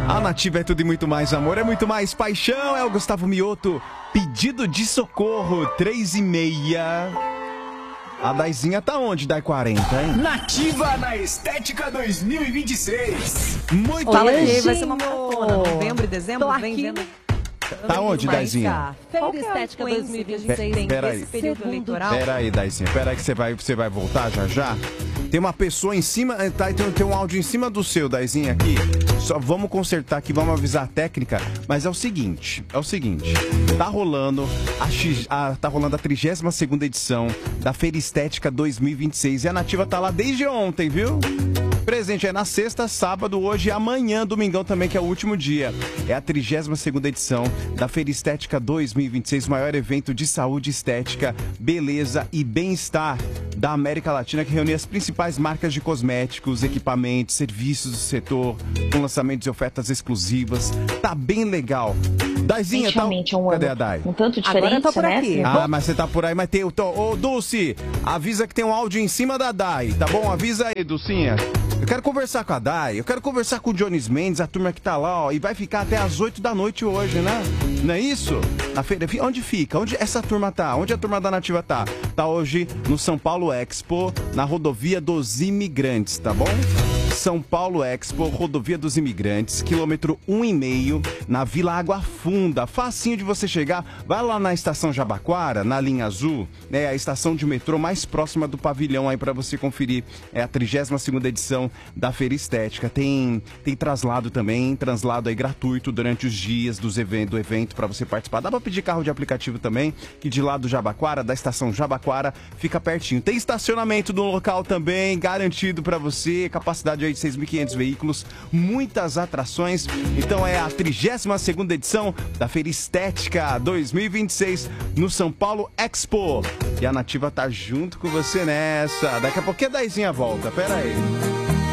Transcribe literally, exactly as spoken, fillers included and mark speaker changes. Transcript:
Speaker 1: A Nativa é tudo e muito mais amor, é muito mais paixão. É o Gustavo Mioto, pedido de socorro, três e meia. A Daizinha tá onde, Dai quarenta, hein?
Speaker 2: Nativa na Estética dois mil e vinte e seis.
Speaker 1: Muito
Speaker 3: Fala
Speaker 1: bem.
Speaker 3: aí, vai ser uma maratona. Novembro e dezembro,
Speaker 4: Tô
Speaker 3: vem
Speaker 4: aqui.
Speaker 3: vendo.
Speaker 1: Tá onde, Daizinha?
Speaker 3: Feira
Speaker 4: que é a
Speaker 3: Estética dois mil e vinte e seis
Speaker 1: Pe- pera
Speaker 3: nesse
Speaker 1: aí.
Speaker 3: período eleitoral.
Speaker 1: Pera aí, Daizinha, pera aí que você vai, você vai voltar já já. Tem uma pessoa em cima, eh, tá, tem, tem um áudio em cima do seu, Daizinha, aqui. Só vamos consertar aqui, vamos avisar a técnica. Mas é o seguinte, é o seguinte. Tá rolando a, X- a- tá rolando a trigésima segunda edição da Feira Estética dois mil e vinte e seis. E a Nativa tá lá desde ontem, viu? Presente é na sexta, sábado, hoje e amanhã, domingão também, que é o último dia. É a trigésima segunda edição da Feira Estética dois mil e vinte e seis, o maior evento de saúde estética, beleza e bem-estar da América Latina, que reúne as principais marcas de cosméticos, equipamentos, serviços do setor, com lançamentos e ofertas exclusivas. Tá bem legal. Daizinha,
Speaker 5: Gente,
Speaker 1: tá...
Speaker 5: realmente é um
Speaker 1: Cadê
Speaker 5: ano
Speaker 1: a Dai?
Speaker 5: um tanto
Speaker 3: Agora
Speaker 5: diferente,
Speaker 3: eu tô por
Speaker 5: né?
Speaker 3: aqui.
Speaker 1: Ah, mas você tá por aí, mas tem o... Ô, Dulce, avisa que tem um áudio em cima da Dai, tá bom? Avisa aí, Dulcinha. Eu quero conversar com a Dai, eu quero conversar com o Jones Mendes, a turma que tá lá, ó, e vai ficar até às oito da noite hoje, né? Não é isso? Na feira, onde fica? Onde essa turma tá? Onde a turma da Nativa tá? Tá hoje no São Paulo Expo, na rodovia dos Imigrantes, tá bom? São Paulo Expo, rodovia dos Imigrantes, quilômetro um e meio, na Vila Água Funda. Facinho de você chegar. Vai lá na estação Jabaquara, na linha azul, é a estação de metrô mais próxima do pavilhão aí para você conferir. É a trigésima segunda edição da Feira Estética. Tem, tem traslado também, traslado aí gratuito durante os dias dos event, do evento para você participar. Dá para pedir carro de aplicativo também, que de lá do Jabaquara, da estação Jabaquara, fica pertinho. Tem estacionamento no local também, garantido para você, capacidade aí de seis mil e quinhentos veículos, muitas atrações. Então é a trigésima segunda edição da Feira Estética dois mil e vinte e seis no São Paulo Expo. E a Nativa tá junto com você nessa. Daqui a pouquinho a Daizinha volta, pera aí.